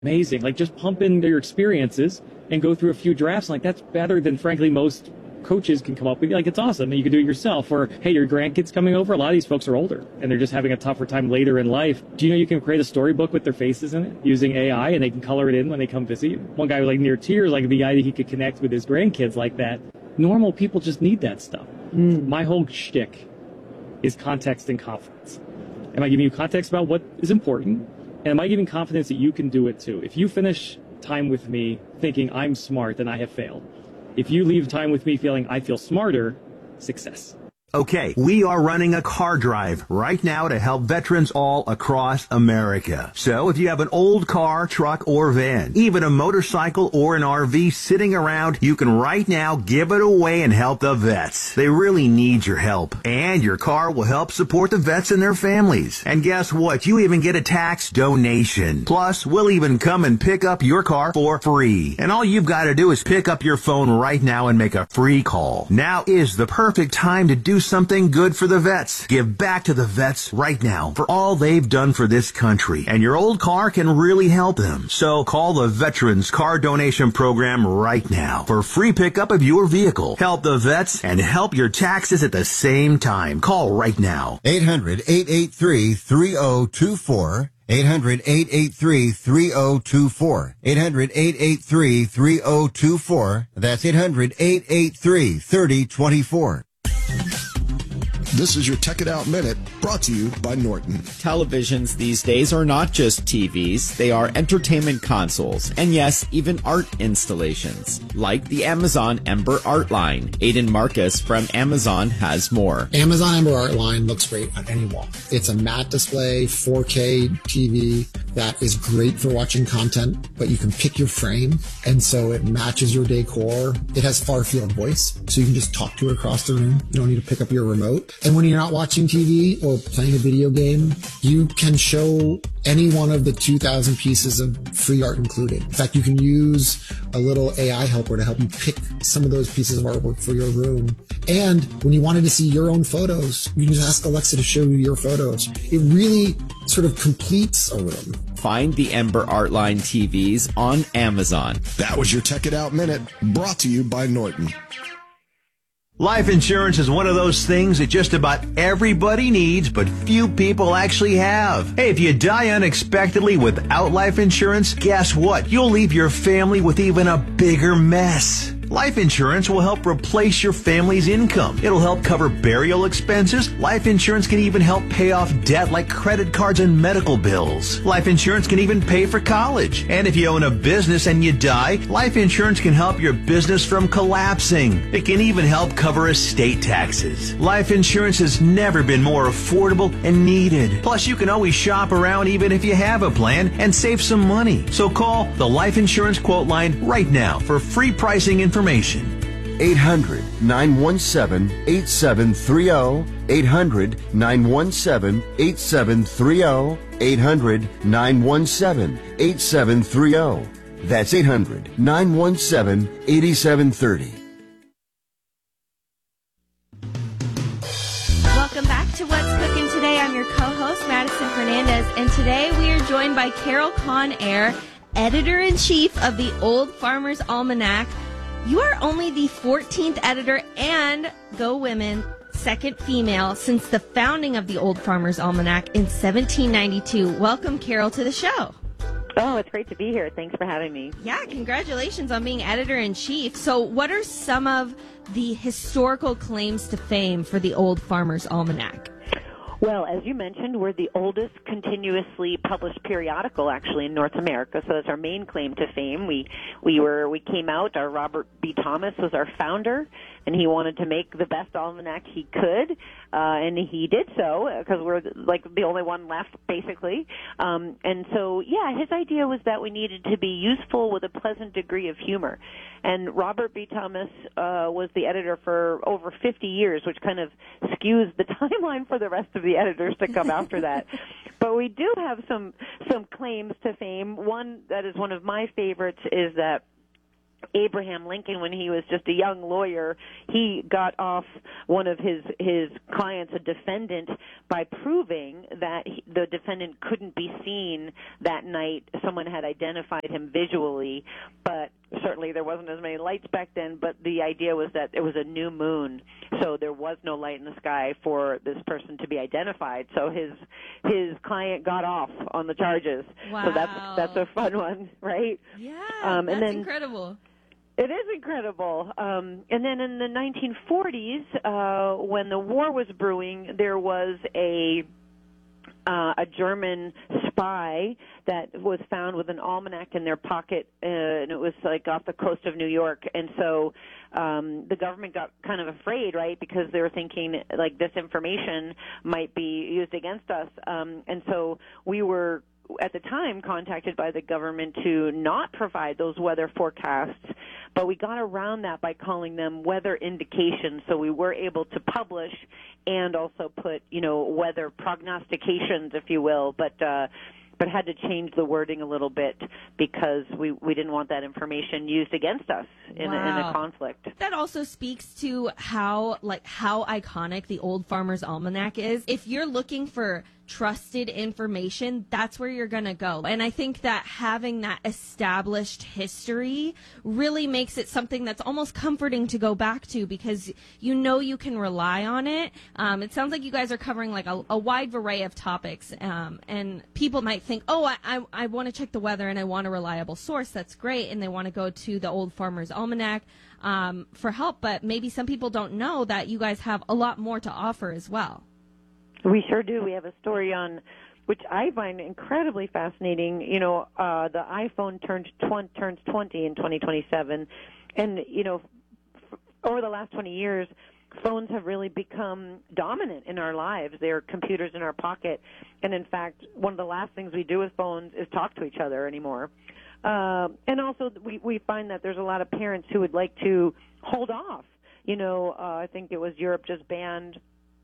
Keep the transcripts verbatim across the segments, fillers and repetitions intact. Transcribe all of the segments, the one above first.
amazing. Like, just pump in their experiences and go through a few drafts. Like, that's better than, frankly, most coaches can come up with. Like, it's awesome, and you can do it yourself. Or, hey, your grandkids coming over. A lot of these folks are older, and they're just having a tougher time later in life. Do you know you can create a storybook with their faces in it using A I, and they can color it in when they come visit you? One guy was like near tears, like the idea he could connect with his grandkids like that. Normal people just need that stuff. Mm. My whole shtick is context and confidence. Am I giving you context about what is important? And am I giving confidence that you can do it too? If you finish time with me thinking I'm smart, then I have failed. If you leave time with me feeling I feel smarter, success. Okay, we are running a car drive right now to help veterans all across America. So if you have an old car, truck, or van, even a motorcycle or an R V sitting around, you can right now give it away and help the vets. They really need your help. And your car will help support the vets and their families. And guess what? You even get a tax donation. Plus, we'll even come and pick up your car for free. And all you've got to do is pick up your phone right now and make a free call. Now is the perfect time to do something good for the vets. Give back to the vets right now for all they've done for this country. And your old car can really help them. So call the Veterans Car Donation Program right now for free pickup of your vehicle. Help the vets and help your taxes at the same time. Call right now. eight hundred, eight eight three, three oh two four. eight hundred, eight eight three, three oh two four. eight hundred, eight eight three, three oh two four. That's eight hundred, eight eight three, three oh two four. This is your Tech It Out Minute, brought to you by Norton. Televisions these days are not just T Vs, they are entertainment consoles, and yes, even art installations, like the Amazon Ember Art Line. Aiden Marcus from Amazon has more. Amazon Ember Art Line looks great on any wall. It's a matte display, four K T V that is great for watching content, but you can pick your frame, and so it matches your decor. It has far field voice, so you can just talk to it across the room. You don't need to pick up your remote. And when you're not watching T V or playing a video game, you can show any one of the two thousand pieces of free art included. In fact, you can use a little A I helper to help you pick some of those pieces of artwork for your room. And when you wanted to see your own photos, you can just ask Alexa to show you your photos. It really sort of completes a room. Find the Ember Art Line T Vs on Amazon. That was your Tech It Out Minute, brought to you by Norton. Life insurance is one of those things that just about everybody needs, but few people actually have. Hey, if you die unexpectedly without life insurance, guess what? You'll leave your family with even a bigger mess. Life insurance will help replace your family's income. It'll help cover burial expenses. Life insurance can even help pay off debt like credit cards and medical bills. Life insurance can even pay for college. And if you own a business and you die, life insurance can help your business from collapsing. It can even help cover estate taxes. Life insurance has never been more affordable and needed. Plus, you can always shop around even if you have a plan and save some money. So call the Life Insurance Quote Line right now for free pricing information. eight hundred, nine one seven, eight seven three zero. eight hundred, nine one seven, eight seven three zero. eight hundred, nine one seven, eight seven three zero. That's eight hundred, nine one seven, eight seven three zero. Welcome back to What's Cooking Today. I'm your co-host, Madison Hernandez, and today we are joined by Carol Conair, Editor-in-Chief of the Old Farmer's Almanac. You are only the fourteenth editor and, go women, second female since the founding of the Old Farmer's Almanac in seventeen ninety-two. Welcome, Carol, to the show. Oh, it's great to be here. Thanks for having me. Yeah, congratulations on being editor-in-chief. So what are some of the historical claims to fame for the Old Farmer's Almanac? Well, as you mentioned, we're the oldest continuously published periodical, actually, in North America. So that's our main claim to fame. We we were we came out. Our Robert B. Thomas was our founder, and he wanted to make the best almanac he could, uh, and he did so because we're like the only one left, basically. Um, and so, yeah, his idea was that we needed to be useful with a pleasant degree of humor. And Robert B. Thomas uh, was the editor for over fifty years, which kind of skews the timeline for the rest of the editors to come after that. But we do have some some claims to fame. One that is one of my favorites is that Abraham Lincoln, when he was just a young lawyer, he got off one of his his clients, a defendant, by proving that he, the defendant couldn't be seen that night. Someone had identified him visually, but certainly there wasn't as many lights back then. But the idea was that it was a new moon, so there was no light in the sky for this person to be identified. So his his client got off on the charges. Wow. So that's that's a fun one, right? Yeah, um, that's and then, incredible. It is incredible. Um, and then in the nineteen forties, uh, when the war was brewing, there was a uh, a German spy that was found with an almanac in their pocket, uh, and it was like off the coast of New York. And so um, the government got kind of afraid, right, because they were thinking like this information might be used against us. Um, and so we were at the time contacted by the government to not provide those weather forecasts, but we got around that by calling them weather indications. So we were able to publish and also put, you know, weather prognostications, if you will, but uh, but had to change the wording a little bit because we, we didn't want that information used against us in, Wow. a, in a conflict. That also speaks to how like how iconic the Old Farmer's Almanac is. If you're looking for trusted information, that's where you're going to go. And I think that having that established history really makes it something that's almost comforting to go back to because you know you can rely on it. Um, it sounds like you guys are covering like a, a wide array of topics. Um, and people might think, oh, I, I, I want to check the weather and I want a reliable source. That's great. And they want to go to the Old Farmer's Almanac um, for help. But maybe some people don't know that you guys have a lot more to offer as well. We sure do. We have a story on, which I find incredibly fascinating. You know, uh, the iPhone turns twenty, turns twenty in twenty twenty-seven, and you know, f- over the last twenty years, phones have really become dominant in our lives. They're computers in our pocket, and in fact, one of the last things we do with phones is talk to each other anymore. Uh, and also, we we find that there's a lot of parents who would like to hold off. You know, uh, I think it was Europe just banned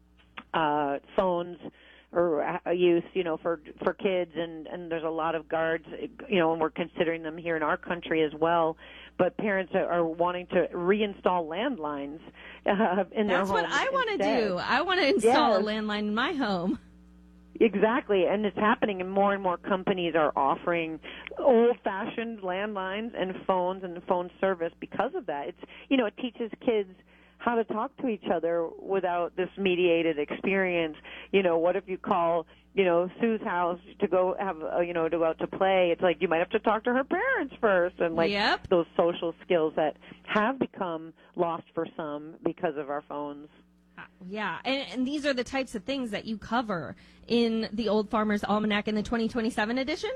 uh phones or uh, use, you know, for for kids, and and there's a lot of guards, you know, and we're considering them here in our country as well. But parents are, are wanting to reinstall landlines uh, in their That's homes. what I want to instead. do. I want to install Yes. a landline in my home. Exactly, and it's happening, and more and more companies are offering old-fashioned landlines and phones and phone service because of that. It's, you know, it teaches kids how to talk to each other without this mediated experience. You know, what if you call, you know, Sue's house to go have, uh, you know, to go out to play? It's like you might have to talk to her parents first, and like Yep. those social skills that have become lost for some because of our phones. Yeah, and, and these are the types of things that you cover in the Old Farmer's Almanac in the twenty twenty-seven edition?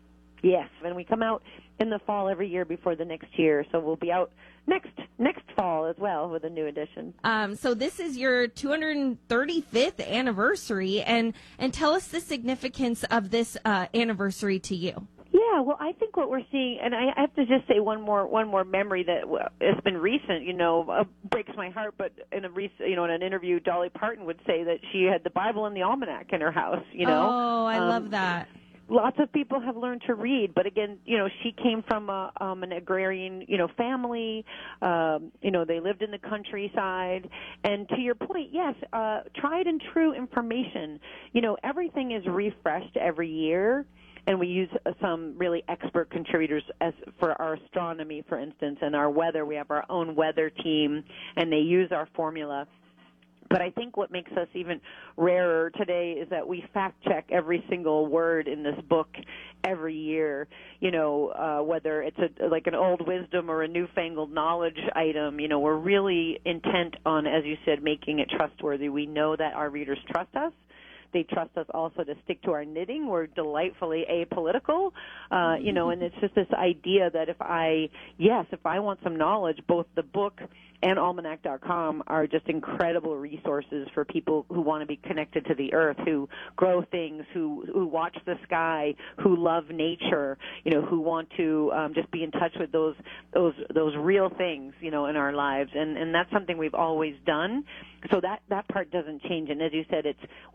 Yes, and we come out in the fall every year before the next year, so we'll be out next next fall as well with a new edition. Um, so this is your two hundred thirty-fifth anniversary, and, and tell us the significance of this uh, anniversary to you. Yeah, well, I think what we're seeing, and I have to just say one more one more memory that well, it's been recent. You know, uh, breaks my heart. But in a recent, you know, in an interview, Dolly Parton would say that she had the Bible and the almanac in her house. You know, Oh, I Um, love that. Lots of people have learned to read, but again, you know, she came from a, um, an agrarian, you know, family. Um, you know, they lived in the countryside. And to your point, yes, uh, tried and true information. You know, everything is refreshed every year, and we use uh, some really expert contributors as for our astronomy, for instance, and our weather. We have our own weather team, and they use our formula. But I think what makes us even rarer today is that we fact check every single word in this book every year. You know, uh, whether it's a, like an old wisdom or a newfangled knowledge item, you know, we're really intent on, as you said, making it trustworthy. We know that our readers trust us. They trust us also to stick to our knitting. We're delightfully apolitical, uh, you know, and it's just this idea that if I, yes, if I want some knowledge, both the book and almanac dot com are just incredible resources for people who want to be connected to the earth, who grow things, who who watch the sky, who love nature, you know, who want to um, just be in touch with those those those real things, you know, in our lives, and and that's something we've always done. So that that part doesn't change. And as you said, it's what can you get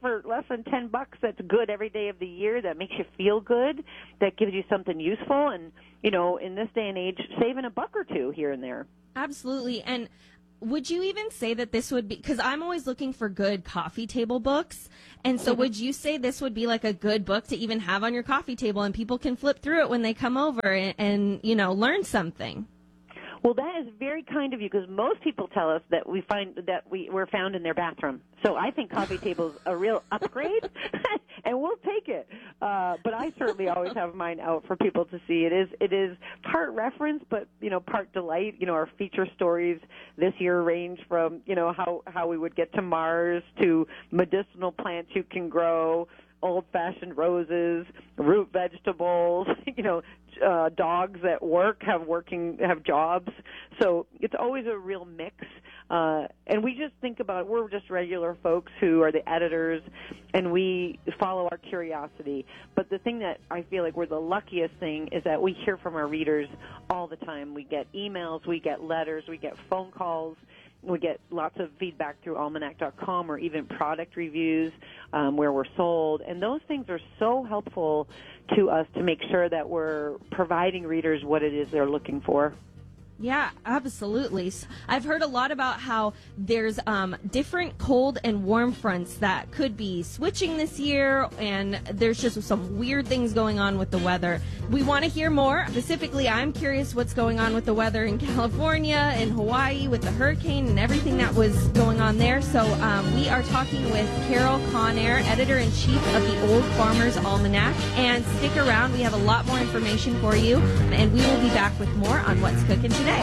for less than ten bucks that's good every day of the year, that makes you feel good, that gives you something useful. And, you know, in this day and age, saving a buck or two here and there. Absolutely. And would you even say that this would be, because I'm always looking for good coffee table books, and so would you say this would be like a good book to even have on your coffee table and people can flip through it when they come over and, and you know, learn something? Well, that is very kind of you, because most people tell us that we find that we, we're found in their bathroom. So I think coffee table's a real upgrade, and we'll take it. Uh, but I certainly always have mine out for people to see. It is it is part reference, but you know, part delight. You know, our feature stories this year range from you know how how we would get to Mars to medicinal plants you can grow, old-fashioned roses, root vegetables, you know, uh, dogs at work have working have jobs. So it's always a real mix. Uh, and we just think about, we're just regular folks who are the editors, and we follow our curiosity. But the thing that I feel like we're the luckiest thing is that we hear from our readers all the time. We get emails, we get letters, we get phone calls. We get lots of feedback through almanac dot com or even product reviews um, where we're sold. And those things are so helpful to us to make sure that we're providing readers what it is they're looking for. Yeah, absolutely. I've heard a lot about how there's um, different cold and warm fronts that could be switching this year, and there's just some weird things going on with the weather. We want to hear more. Specifically, I'm curious what's going on with the weather in California and Hawaii with the hurricane and everything that was going on there. So um, we are talking with Carol Conair, editor-in-chief of the Old Farmer's Almanac. And stick around. We have a lot more information for you, and we will be back with more on What's Cooking Today.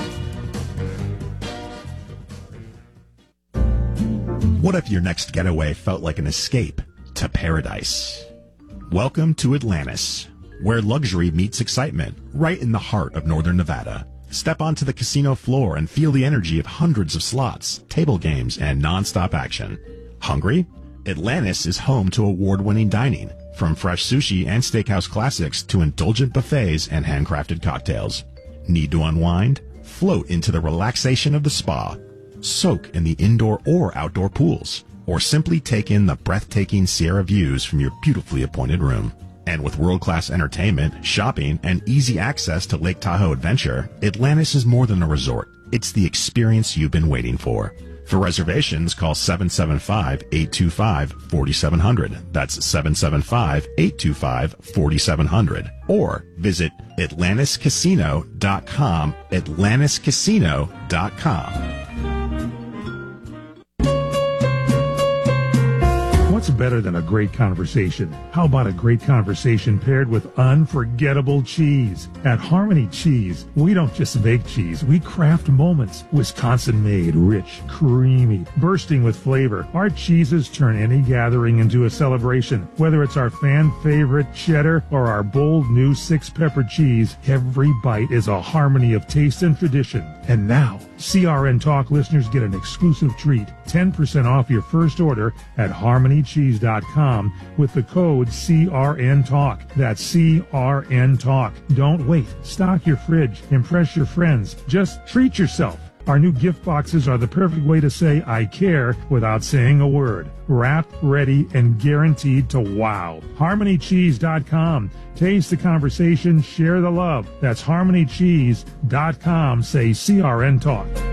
What if your next getaway felt like an escape to paradise? Welcome to Atlantis, where luxury meets excitement, right in the heart of northern Nevada. Step onto the casino floor and feel the energy of hundreds of slots, table games, and non-stop action. Hungry? Atlantis is home to award-winning dining, from fresh sushi and steakhouse classics to indulgent buffets and handcrafted cocktails. Need to unwind? Float into the relaxation of the spa. Soak in the indoor or outdoor pools. Or simply take in the breathtaking Sierra views from your beautifully appointed room. And with world-class entertainment, shopping, and easy access to Lake Tahoe Adventure, Atlantis is more than a resort. It's the experience you've been waiting for. For reservations, call seven seven five, eight two five, four seven zero zero. That's seven seven five, eight two five, four seven zero zero. Or visit Atlantis Casino dot com, Atlantis Casino dot com. What's better than a great conversation? How about a great conversation paired with unforgettable cheese? At Harmony Cheese, we don't just make cheese, we craft moments. Wisconsin-made, rich, creamy, bursting with flavor. Our cheeses turn any gathering into a celebration. Whether it's our fan-favorite cheddar or our bold new six-pepper cheese, every bite is a harmony of taste and tradition. And now, C R N Talk listeners get an exclusive treat, ten percent off your first order at harmony cheese dot com with the code C R N Talk. That's C R N Talk. Don't wait. Stock your fridge. Impress your friends. Just treat yourself. Our new gift boxes are the perfect way to say I care without saying a word. Wrapped, ready, and guaranteed to wow. harmony cheese dot com. Taste the conversation, share the love. That's harmony cheese dot com. Say C R N Talk.